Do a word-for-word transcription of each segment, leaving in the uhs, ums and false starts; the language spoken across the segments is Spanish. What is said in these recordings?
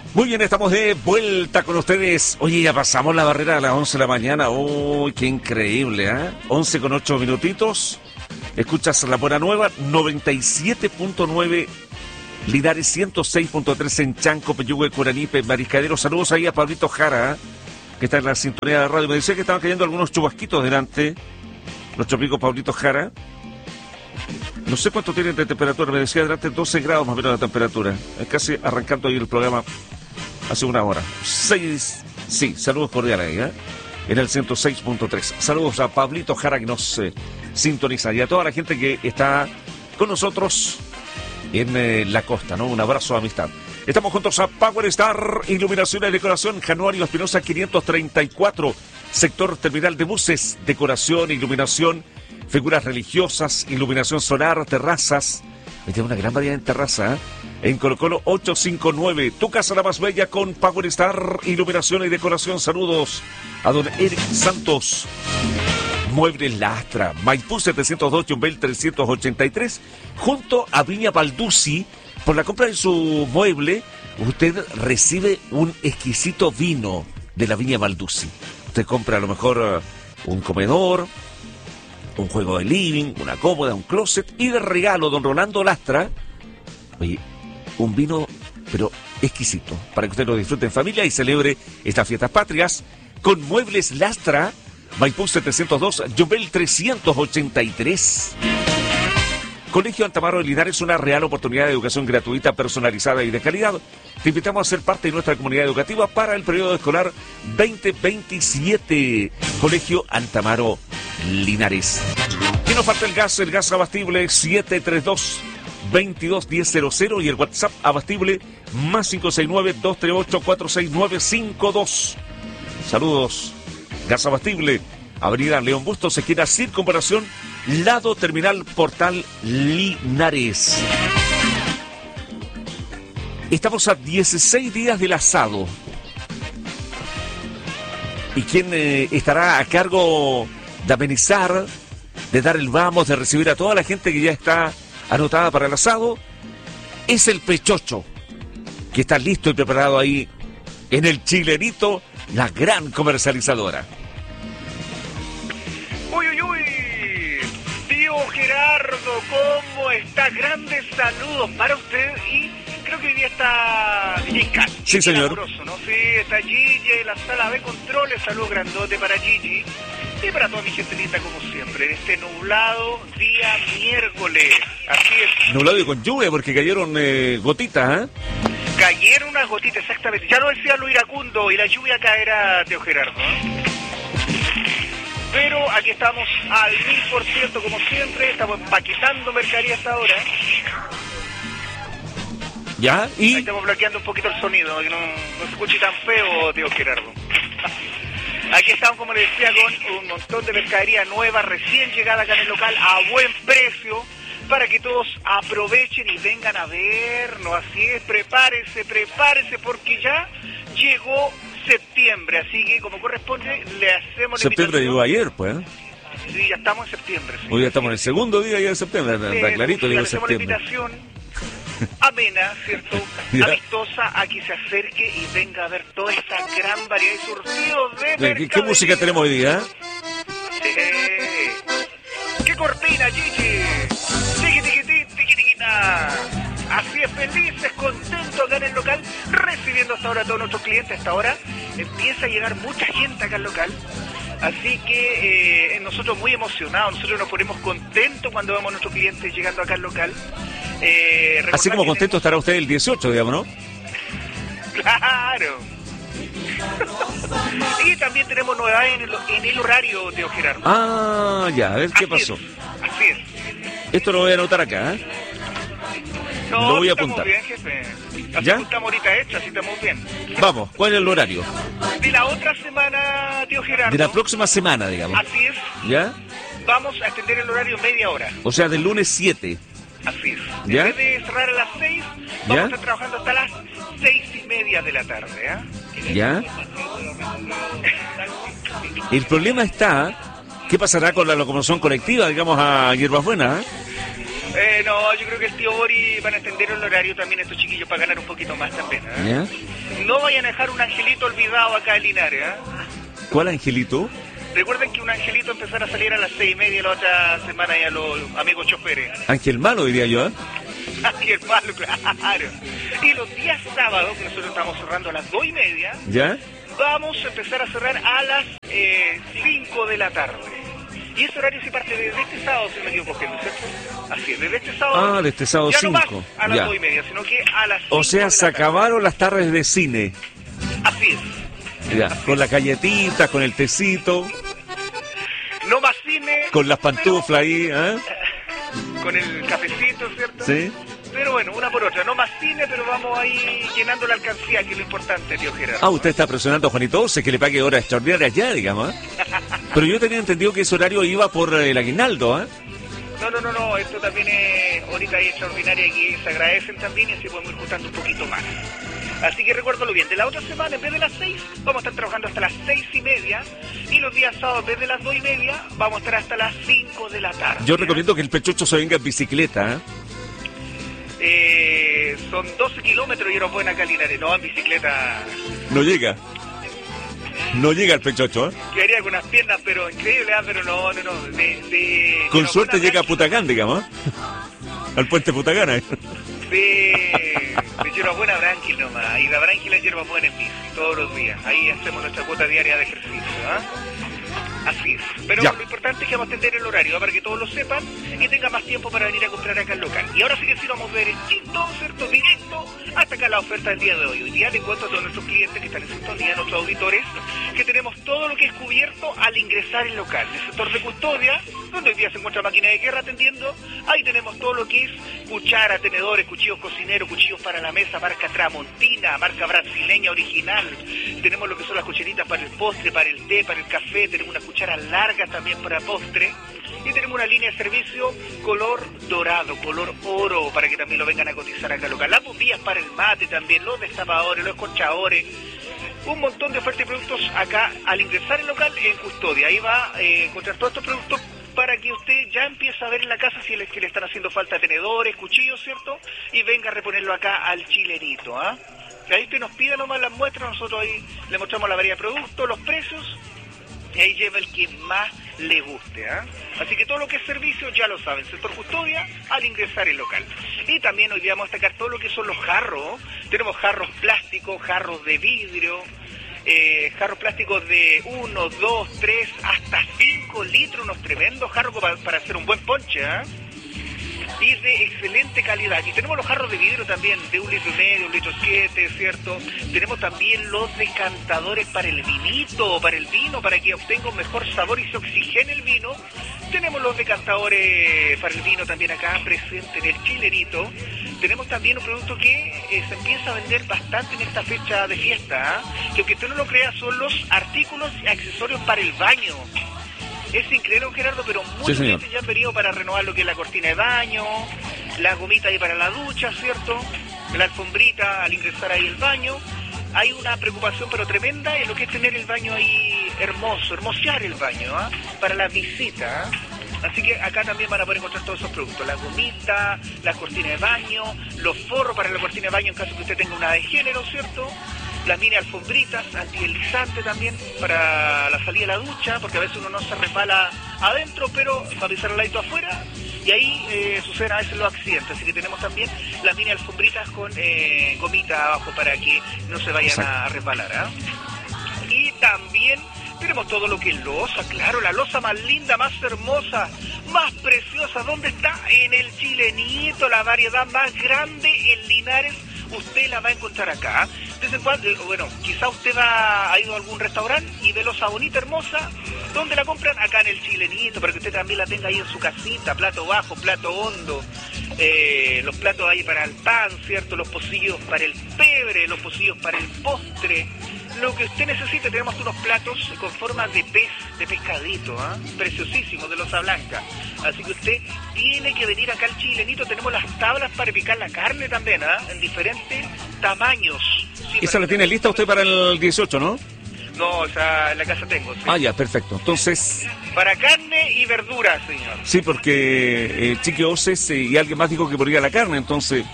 Muy bien, estamos de vuelta con ustedes. Oye, ya pasamos la barrera a las once de la mañana. Uy, qué increíble, ¿eh? once con ocho minutitos. Escuchas La Buena Nueva, noventa y siete punto nueve Linares, ciento seis punto tres en Chanco, Peyúgue, Curanipe, Mariscadero. Saludos ahí a Pablito Jara, ¿eh? Que está en la sintonía de la radio. Me decía que estaban cayendo algunos chubasquitos delante. Nuestro amigo Pablito Jara. No sé cuánto tienen de temperatura. Me decía delante doce grados más o menos la temperatura. Es casi arrancando ahí el programa hace una hora. seis, sí, saludos cordiales ahí, ¿eh? En el ciento seis punto tres. Saludos a Pablito Jara que nos eh, sintoniza y a toda la gente que está con nosotros en eh, la costa, ¿no? Un abrazo de amistad. Estamos juntos a Power Star, Iluminación y Decoración, Januario Espinosa quinientos treinta y cuatro, sector terminal de buses, decoración, iluminación, figuras religiosas, iluminación solar, terrazas. Tiene una gran variedad en terraza, ¿eh? En Colo Colo ochocientos cincuenta y nueve, tu casa la más bella con Power Star, Iluminación y Decoración. Saludos a don Eric Santos. Muebles La Astra, Maipú setecientos dos, Yumbel trescientos ochenta y tres, junto a Viña Balduzzi. Por la compra de su mueble, usted recibe un exquisito vino de la Viña Balduzzi. Usted compra a lo mejor un comedor, un juego de living, una cómoda, un closet, y de regalo, don Rolando Lastra, oye, un vino, pero exquisito, para que usted lo disfrute en familia y celebre estas fiestas patrias con Muebles Lastra, Maipú setecientos dos, Yumbel trescientos ochenta y tres. Colegio Altamaro de Linares, una real oportunidad de educación gratuita, personalizada y de calidad. Te invitamos a ser parte de nuestra comunidad educativa para el periodo escolar veinte veintisiete. Colegio Altamaro Linares. ¿Qué nos falta? El gas, el gas abastible siete tres dos, veintidós diez cero cero y el WhatsApp abastible más cinco seis nueve, dos tres ocho, cuatro seis nueve cinco dos. Saludos. Gas abastible, Avenida León Bustos, esquina Circunvalación, lado Terminal Portal Linares. Estamos a dieciséis días del asado. ¿Y quién eh, estará a cargo de amenizar, de dar el vamos, de recibir a toda la gente que ya está anotada para el asado? Es el Pechocho, que está listo y preparado ahí en el Chilenito, la gran comercializadora. Uy, uy, uy, tío Gerardo, ¿cómo está? Grandes saludos para usted y creo que hoy día está Gigi Cat. Sí, señor. Amoroso, ¿no? Sí, está Gigi en la sala de controles, saludos grandote para Gigi y para toda mi gente linda como siempre, este nublado día miércoles, así es. Nublado y con lluvia porque cayeron eh, gotitas, ¿eh? Cayeron unas gotitas, exactamente, ya lo decía lo iracundo y la lluvia caerá, tío Gerardo, ¿eh? Pero aquí estamos al mil por ciento como siempre, estamos empaquetando mercadería hasta ahora. ¿Ya? ¿Y? Ahí estamos bloqueando un poquito el sonido, que no, no se escuche tan feo, tío Gerardo. Aquí estamos, como les decía, con un montón de mercadería nueva, recién llegada acá en el local, a buen precio, para que todos aprovechen y vengan a vernos. Así es, prepárese, prepárese, porque ya llegó septiembre, así que como corresponde le hacemos la septiembre llegó ayer, pues. Sí, ya estamos en septiembre. Sí. Hoy ya estamos en el segundo día ya de septiembre, está sí, clarito, sí, llegó le hacemos septiembre. la invitación amena, ¿cierto? Amistosa, a que se acerque y venga a ver toda esta gran variedad de surtidos de ¿Qué, ¿Qué música tenemos hoy día? Eh, ¡Qué cortina, Gigi! ¡Tiqui, tiqui, tiqui, tiqui, tiquita! Así es, felices, contentos acá en el local, recibiendo hasta ahora a todos nuestros clientes. Hasta ahora empieza a llegar mucha gente acá al local. Así que eh, nosotros muy emocionados, nosotros nos ponemos contentos cuando vemos a nuestros clientes llegando acá al local. Eh, Así como contento tenemos... estará usted el dieciocho, digamos, ¿no? ¡Claro! Y también tenemos novedades en el, en el horario, Teo Gerardo. Ah, ya, a ver qué así pasó. Es, así es. Esto lo voy a anotar acá, ¿eh? No, lo voy a estamos apuntar. Bien, jefe. Así ¿Ya? estamos ahorita hechos, así estamos bien. Vamos, ¿cuál es el horario? De la otra semana, tío Gerardo. De la próxima semana, digamos. Así es. ¿Ya? Vamos a extender el horario media hora. O sea, del lunes siete. Así es. ¿Ya? En vez de cerrar a las seis, vamos ¿Ya? a estar trabajando hasta las seis y media de la tarde, ¿ah? ¿Ya? El problema está, ¿qué pasará con la locomoción colectiva, digamos, a Hierbas Buenas? Eh, no, yo creo que el tío Bori van a extender el horario también estos chiquillos para ganar un poquito más también, ¿eh? ¿Ya? No vayan a dejar un angelito olvidado acá en Linares, ¿eh? ¿Cuál angelito? Recuerden que un angelito empezará a salir a las seis y media la otra semana y a los amigos choferes. Ángel malo, diría yo, ¿eh? Ángel malo, claro. Y los días sábados, que nosotros estamos cerrando a las dos y media, ¿ya? Vamos a empezar a cerrar a las eh, cinco de la tarde. Y ese horario sí parte desde este sábado, si no me equivoco, ¿cierto? Así es, desde este sábado. Ah, de este sábado cinco. Ya no cinco. más a las Ya. dos y media, sino que a las cinco. O sea, de se la tarde. acabaron las tardes de cine. Así es. Ya, Así con es. las galletitas, con el tecito, No más cine. con las pantuflas ahí, ¿eh? pero- Con el cafecito, ¿cierto? Sí. Pero bueno, una por otra. No más cine, pero vamos ahí llenando la alcancía, que es lo importante, tío Gerardo. Ah, usted está presionando a Juanito Orce que le pague horas extraordinarias ya, digamos, ¿eh? Pero yo tenía entendido que ese horario iba por el aguinaldo, ¿eh? No, no, no, no, esto también es ahorita es extraordinaria y se agradecen también y así podemos ir juntando un poquito más. Así que recuérdalo bien, de la otra semana en vez de las seis vamos a estar trabajando hasta las seis y media y los días sábados en vez de las dos y media vamos a estar hasta las cinco de la tarde. Yo recomiendo que el pechocho se venga en bicicleta, ¿eh? Eh, son doce kilómetros y era buena calidad, no en bicicleta. No llega. No llega el pechocho, ¿eh? Quedaría con unas piernas, pero increíble, ¿ah? Pero no, no, no. De, de, Con de suerte buena llega a ranking, Putacán, digamos, ¿eh? Al puente Putacán, ¿eh? De, de hierba buena Branquil nomás. Y la Branquil es hierba buena en bici, todos los días. Ahí hacemos nuestra cuota diaria de ejercicio, ¿ah? Así es. Pero Ya. lo importante es que vamos a atender el horario, ¿ah? Para que todos lo sepan y tengan más tiempo para venir a comprar acá al local. Y ahora sí que sí vamos derechito, ¿cierto? Directo hasta acá la oferta del día de hoy. Hoy día les cuento a todos nuestros clientes que están en sintonía, nuestros auditores, que tenemos todo lo que es cubierto al ingresar el local. El sector de custodia, donde hoy día se encuentra máquina de guerra atendiendo, ahí tenemos todo lo que es cuchara, tenedores, cuchillos cocineros, cuchillos para la mesa, marca Tramontina, marca brasileña original. Tenemos lo que son las cucharitas para el postre, para el té, para el café, tenemos unas cucharas largas también para postre. Y tenemos una línea de servicio color dorado, color oro, para que también lo vengan a cotizar acá local. Las bombillas para el mate también, los destapadores, los escorchadores. Un montón de ofertas y productos acá al ingresar el local en custodia. Ahí va a eh, encontrar todos estos productos para que usted ya empiece a ver en la casa si es que le están haciendo falta tenedores, cuchillos, ¿cierto? Y venga a reponerlo acá al chilenito, ¿ah? Y ahí usted nos pide nomás las muestras, nosotros ahí le mostramos la variedad de productos, los precios, y ahí lleva el que más le guste, ¿ah? Así que todo lo que es servicio ya lo saben, sector custodia al ingresar el local. Y también hoy día vamos a destacar todo lo que son los jarros. Tenemos jarros plásticos, jarros de vidrio, eh, jarros plásticos de uno, dos, tres, hasta cinco litros, unos tremendos jarros para, para hacer un buen ponche, ¿ah? Y de excelente calidad. Y tenemos los jarros de vidrio también, de un litro y medio, un litro siete, ¿cierto? Tenemos también los decantadores para el vinito, para el vino, para que obtenga un mejor sabor y se oxigene el vino. Tenemos los decantadores para el vino también acá presente en el chilenito. Tenemos también un producto que eh, se empieza a vender bastante en esta fecha de fiesta, ¿ah? Que aunque usted no lo crea, son los artículos y accesorios para el baño. Es increíble, don Gerardo, pero muchos Sí, señor. clientes ya han venido para renovar lo que es la cortina de baño, la gomita ahí para la ducha, ¿cierto? La alfombrita al ingresar ahí el baño. Hay una preocupación pero tremenda en lo que es tener el baño ahí hermoso, hermosear el baño, ¿ah? Para la visita, ¿ah? Así que acá también van a poder encontrar todos esos productos, la gomita, la cortina de baño, los forros para la cortina de baño en caso que usted tenga una de género, ¿cierto? Las mini alfombritas, antideslizante también para la salida de la ducha, porque a veces uno no se resbala adentro, pero va a pisar el ladito afuera, y ahí eh, suceden a veces los accidentes. Así que tenemos también las mini alfombritas con eh, gomita abajo para que no se vayan Exacto. a resbalar, ¿ah? Y también tenemos todo lo que es loza, claro, la loza más linda, más hermosa, más preciosa. ¿Dónde está? En el chilenito, la variedad más grande en Linares. Usted la va a encontrar acá. De vez en cuando, eh, bueno, quizá usted va, ha ido a algún restaurante y ve loza bonita, hermosa. ¿Dónde la compran? Acá en el chilenito, para que usted también la tenga ahí en su casita. Plato bajo, plato hondo. Eh, los platos ahí para el pan, ¿cierto? Los pocillos para el pebre, los pocillos para el postre. Lo que usted necesite, tenemos unos platos con forma de pez, de pescadito, ¿ah? Preciosísimos, de loza blanca. Así que usted tiene que venir acá al chilenito. Tenemos las tablas para picar la carne también, ¿ah? En diferentes tamaños. Sí, Esa para la que tiene también lista usted para el dieciocho, ¿no? No, o sea, en la casa tengo, sí. Ah, ya, perfecto. Entonces, Para carne y verdura, señor. sí, porque eh, Chiqui Oces eh, y alguien más dijo que por ir a la carne, entonces...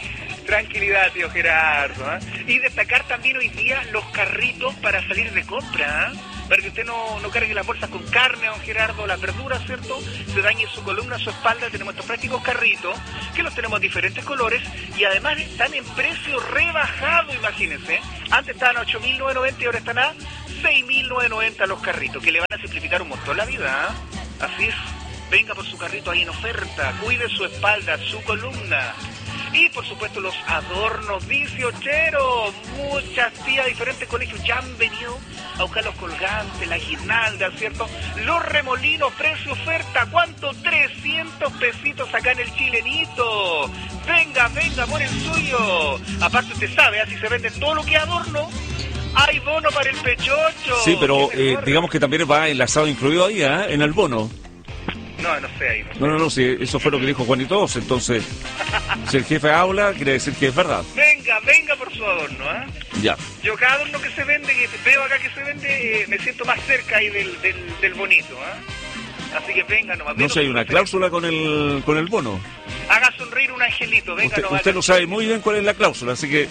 Tranquilidad, tío Gerardo. ¿eh? Y destacar también hoy día los carritos para salir de compra, ¿eh? Para que usted no, no cargue las bolsas con carne, don Gerardo, las verduras, ¿cierto? Se dañe su columna, su espalda. Tenemos estos prácticos carritos, que los tenemos en diferentes colores, y además están en precio rebajado, imagínense. Antes estaban a ocho mil novecientos noventa y ahora están a seis mil novecientos noventa los carritos, que le van a simplificar un montón la vida, ¿eh? Así es. Venga por su carrito ahí en oferta, cuide su espalda, su columna. Y por supuesto los adornos dieciocheros. Muchas tías de diferentes colegios ya han venido a buscar los colgantes, las guirnaldas, ¿cierto? Los remolinos, precio oferta. ¿Cuánto? trescientos pesitos acá en el Chilenito. Venga, venga por el suyo. Aparte usted sabe, así se vende todo lo que es adorno. Hay bono para el pechocho. Sí, pero eh, digamos que también va enlazado incluido ahí, ¿eh? En el bono. No, no sé ahí. No, sé. no, no, no, sí, eso fue lo que dijo Juanito Os, entonces, si el jefe habla, quiere decir que es verdad. Venga, venga por su adorno, ¿eh? Ya. Yo cada adorno que se vende, que veo acá que se vende, eh, me siento más cerca ahí del, del, del bonito, ¿eh? Así que venga nomás. No sé, hay una cláusula con el con el bono. Haga sonreír un angelito, venga usted, nomás. Usted lo sabe muy bien cuál es la cláusula, así que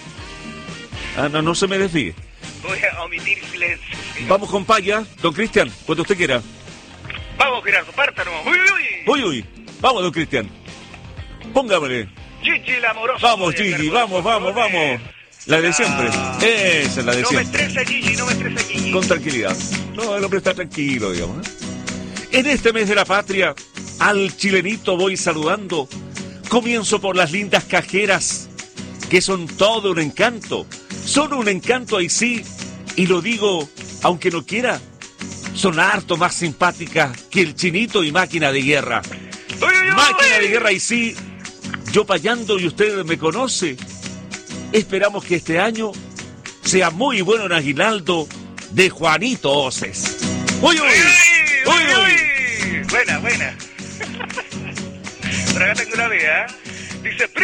ah, no, no se me desvíe. Voy a omitir silencio. ¿Sí? Vamos con Paya, don Cristian, cuando usted quiera. Vamos, Gerardo, parta nomás. Uy, uy. Uy, uy. Vamos, don Cristian. Póngamele. Gigi la amorosa. Vamos, Gigi, vamos, vamos, vamos. La de siempre. Esa es la de no siempre. No me estresa, Gigi, no me estresa, Gigi. Con tranquilidad. No, el hombre está tranquilo, digamos. ¿eh? En este mes de la patria, al chilenito voy saludando. Comienzo por las lindas cajeras, que son todo un encanto. Son un encanto ahí sí, y lo digo aunque no quiera. Son harto más simpáticas que el Chinito y Máquina de Guerra. ¡Uy, uy, uy! Máquina de Guerra, y sí, yo payando y usted me conoce. Esperamos que este año sea muy bueno en aguinaldo de Juanito Oces. ¡Uy, uy! ¡Uy, uy, uy! uy! Buena, buena. Pero acá tengo una vez, ¿eh? Dice,